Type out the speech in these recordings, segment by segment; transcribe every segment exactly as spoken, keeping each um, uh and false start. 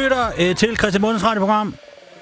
lytter øh, til Christian Bondes radioprogram,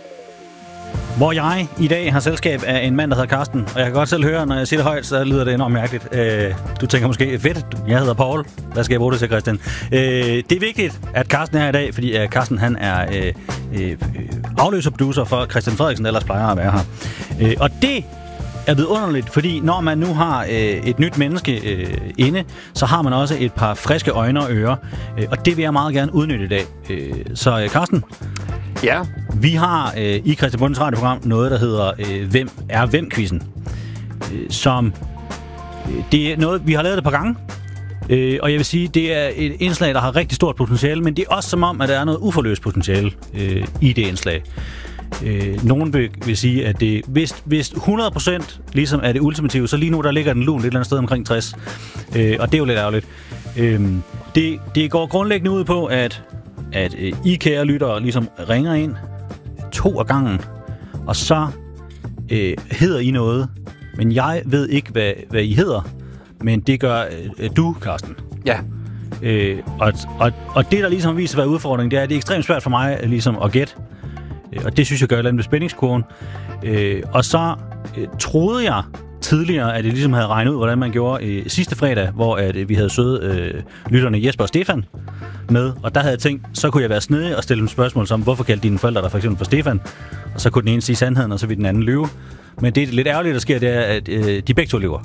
hvor jeg i dag har selskab af en mand, der hedder Carsten. Og jeg kan godt selv høre, når jeg siger det højt, så lyder det enormt mærkeligt. Øh, du tænker måske, fedt, jeg hedder Paul. Hvad skal jeg bruge det til, Christian? Øh, det er vigtigt, at Carsten er her i dag, fordi uh, Carsten han er øh, øh, afløserproducer for Christian Frederiksen, der ellers plejer at være her. Øh, og det er vidunderligt, fordi når man nu har øh, et nyt menneske øh, inde, så har man også et par friske øjne og ører. Øh, og det vil jeg meget gerne udnytte i dag. Øh, så øh, Carsten? Ja. Vi har øh, i Christian Bondes radioprogram noget, der hedder øh, Hvem er hvem-quizzen. Øh, som øh, det er noget, vi har lavet det et par gange. Øh, og jeg vil sige, det er et indslag, der har rigtig stort potentiale, men det er også som om, at der er noget uforløst potentiale øh, i det indslag. Øh, nogen vil, vil sige, at det, hvis, hvis hundrede procent ligesom er det ultimative, så lige nu der ligger den lun et eller andet sted omkring tres. Øh, og det er jo lidt ærgerligt. Øh, det, det går grundlæggende ud på, at at øh, I kære lyttere ligesom ringer ind to af gangen, og så øh, hedder I noget, men jeg ved ikke, hvad, hvad I hedder, men det gør øh, du, Carsten. Ja. Øh, og, og, og det, der ligesom viser at være udfordringen, det er, at det er ekstremt svært for mig ligesom at gætte, øh, og det synes jeg gør lidt med spændingskurven. Øh, og så øh, troede jeg tidligere, at det ligesom havde regnet ud, hvordan man gjorde øh, sidste fredag, hvor at, øh, vi havde søde øh, lytterne Jesper og Stefan med, og der havde jeg tænkt, så kunne jeg være snedig og stille dem spørgsmål som, hvorfor kaldte dine forældre der for eksempel for Stefan? Og så kunne den ene sige sandheden, og så ville den anden lyve. Men det er lidt ærgerligt, der sker, det er, at øh, de begge to lyver.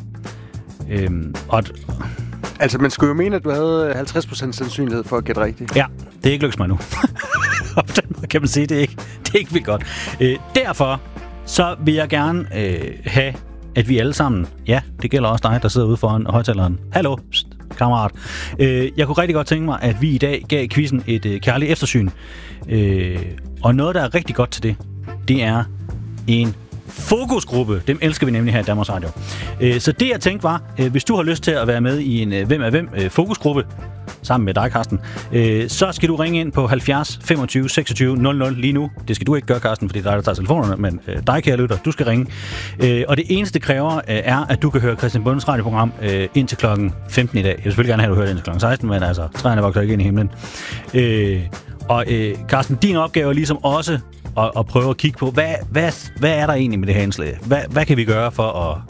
Øhm, og altså, man skulle jo mene, at du havde halvtreds procent sandsynlighed for at gætte rigtigt. Ja, det er ikke lykkes mig nu. Og på den måde kan man sige, det er ikke, det er ikke vildt godt. Øh, derfor så vil jeg gerne øh, have, at vi alle sammen, ja, det gælder også dig, der sidder ude foran højtaleren. Hallo, pst, kammerat. Øh, jeg kunne rigtig godt tænke mig, at vi i dag gav quizzen et øh, kærligt eftersyn. Øh, og noget, der er rigtig godt til det, det er en fokusgruppe. Dem elsker vi nemlig her i Danmarks Radio. Øh, så det, jeg tænkte var, øh, hvis du har lyst til at være med i en øh, Hvem er hvem øh, fokusgruppe, sammen med dig, Carsten, øh, så skal du ringe ind på halvfjerds femogtyve seksogtyve nul nul lige nu. Det skal du ikke gøre, Carsten, fordi det er dig, der tager telefonerne, men øh, dig, kære lytter, du skal ringe. Øh, og det eneste, det kræver, øh, er, at du kan høre Christian Bondes radioprogram øh, indtil klokken femten i dag. Jeg vil selvfølgelig gerne have, at du hører det indtil klokken seksten, men altså, træerne vokser ikke ind i himlen. Øh, og øh, Carsten, din opgave er ligesom også at, at prøve at kigge på, hvad, hvad, hvad er der egentlig med det her indslag? Hvad, hvad kan vi gøre for at...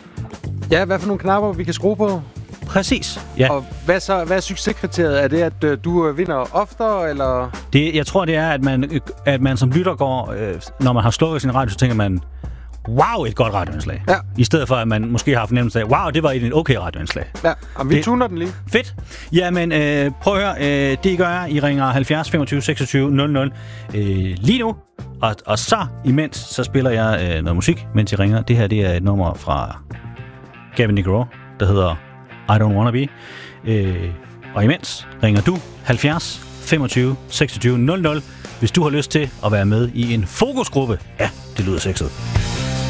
Ja, hvad for nogle knapper, vi kan skrue på? Præcis, ja. Og hvad, så, hvad er succeskriteriet? Er det, at øh, du øh, vinder oftere, eller...? Det, jeg tror, det er, at man, at man som lytter går... Øh, når man har slukket sin radio, så tænker man, wow, et godt radioindslag. Ja. I stedet for, at man måske har fornemmelse af, wow, det var et okay radioindslag. Ja, og vi det, tuner den lige. Fedt. Jamen, øh, prøv at høre. Øh, det I gør, I ringer halvfjerds femogtyve seksogtyve nul nul øh, lige nu. Og, og så, imens, så spiller jeg øh, noget musik, mens I ringer. Det her, det er et nummer fra Gavin DeGraw, der hedder I Don't Wanna Be. Øh, og imens ringer du halvfjerds femogtyve seksogtyve nul nul, hvis du har lyst til at være med i en fokusgruppe. Ja, det lyder sexet.